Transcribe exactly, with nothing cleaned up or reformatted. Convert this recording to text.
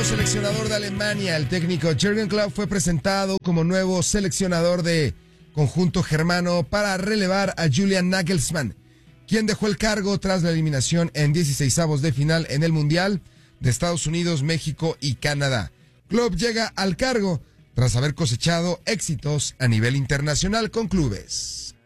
seleccionador de Alemania, el técnico Jürgen Klopp, fue presentado como nuevo seleccionador de conjunto germano para relevar a Julian Nagelsmann, quien dejó el cargo tras la eliminación en dieciseisavos de final en el Mundial de Estados Unidos, México y Canadá. Klopp llega al cargo tras haber cosechado éxitos a nivel internacional con clubes.